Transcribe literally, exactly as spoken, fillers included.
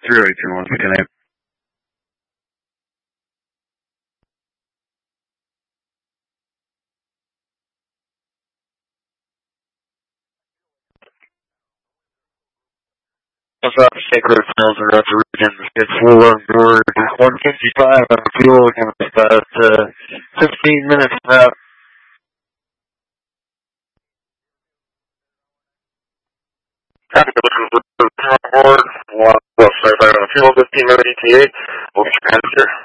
three oh eight two one, can I? What's up, Sacred Smells and Roger Region? It's full on board one fifty-five on fuel, and it's about uh, fifteen minutes out. Happy to look on board. Well, sorry, on fuel, fifteen minutes E T A. We'll be here.